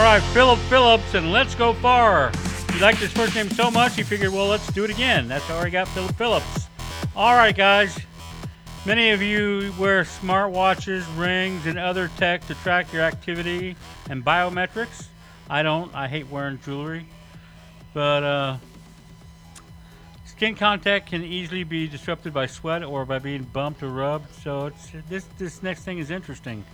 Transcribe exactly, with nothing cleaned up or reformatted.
right, Philip Phillips, and let's go far. He liked his first name so much, he figured, well, let's do it again. That's how he got Philip Phillips. All right, guys. Many of you wear smartwatches, rings, and other tech to track your activity and biometrics. I don't. I hate wearing jewelry. But uh, skin contact can easily be disrupted by sweat or by being bumped or rubbed. So it's, this, this next thing is interesting.